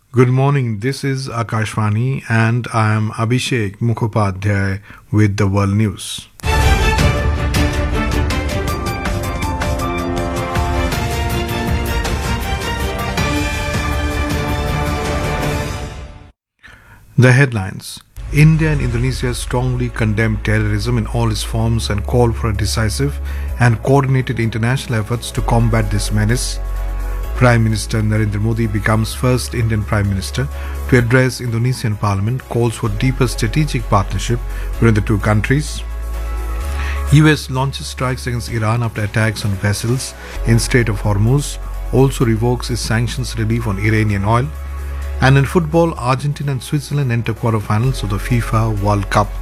Good morning. This is Akashvani and I am Abhishek Mukhopadhyay with the World News. The headlines. India and Indonesia strongly condemn terrorism in all its forms and call for a decisive and coordinated international efforts to combat this menace. Prime Minister Narendra Modi becomes first Indian Prime Minister to address Indonesian Parliament, calls for deeper strategic partnership between the two countries. US launches strikes against Iran after attacks on vessels in Strait of Hormuz, also revokes its sanctions relief on Iranian oil. And in football, Argentina and Switzerland enter quarterfinals of the FIFA World Cup.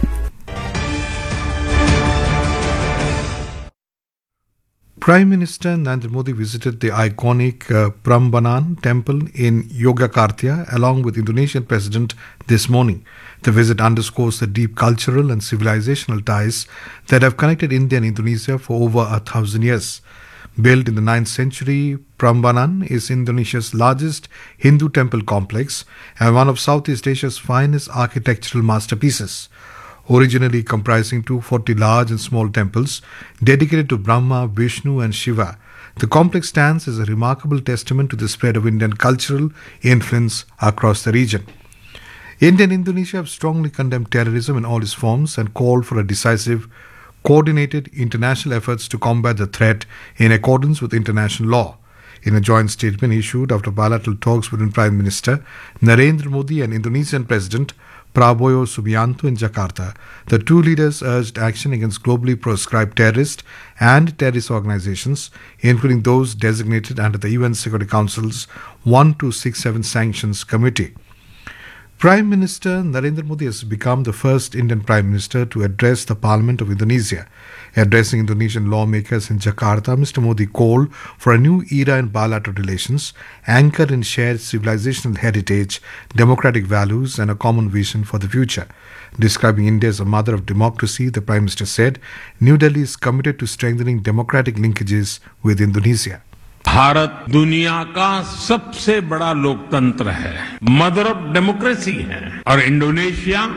Prime Minister Narendra Modi visited the iconic Prambanan temple in Yogyakarta along with Indonesian President this morning. The visit underscores the deep cultural and civilizational ties that have connected India and Indonesia for over 1,000 years. Built in the 9th century, Prambanan is Indonesia's largest Hindu temple complex and one of Southeast Asia's finest architectural masterpieces. Originally comprising 240 large and small temples dedicated to Brahma, Vishnu and Shiva, the complex stands as a remarkable testament to the spread of Indian cultural influence across the region. India and Indonesia have strongly condemned terrorism in all its forms and called for a decisive, coordinated international efforts to combat the threat in accordance with international law. In a joint statement issued after bilateral talks between Prime Minister Narendra Modi and Indonesian President Prabowo Subianto in Jakarta, the two leaders urged action against globally proscribed terrorist and terrorist organizations, including those designated under the UN Security Council's 1267 Sanctions Committee. Prime Minister Narendra Modi has become the first Indian Prime Minister to address the Parliament of Indonesia. Addressing Indonesian lawmakers in Jakarta, Mr. Modi called for a new era in bilateral relations, anchored in shared civilizational heritage, democratic values, and a common vision for the future. Describing India as a mother of democracy, the Prime Minister said, New Delhi is committed to strengthening democratic linkages with Indonesia. Bharat दुनिया का सबसे बड़ा लोकतंत्र है, mother of democracy है और Indonesia